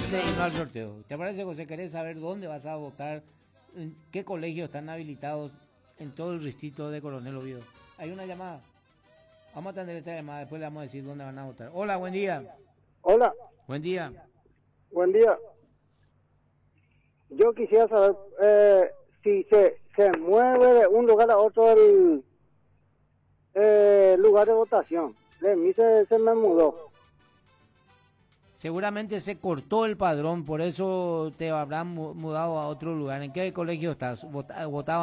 antes de irnos al sorteo, ¿te parece, José? ¿Querés saber dónde vas a votar? ¿En qué colegios están habilitados en todo el distrito de Coronel Oviedo? Hay una llamada. Vamos a atender esta llamada, después le vamos a decir dónde van a votar. Hola, buen día. Hola, Buen día. buen día. Yo quisiera saber si se mueve de un lugar a otro el lugar de votación. De mí se me mudó. Seguramente se cortó el padrón, por eso te habrán mudado a otro lugar. ¿En qué colegio estás? ¿Votaba